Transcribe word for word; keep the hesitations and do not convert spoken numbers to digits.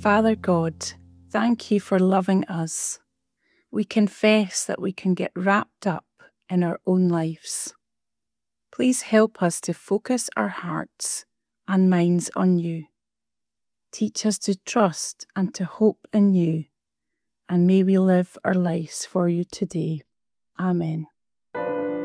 Father God, thank you for loving us. We confess that we can get wrapped up in our own lives. Please help us to focus our hearts and minds on you. Teach us to trust and to hope in you, and may we live our lives for you today. Amen.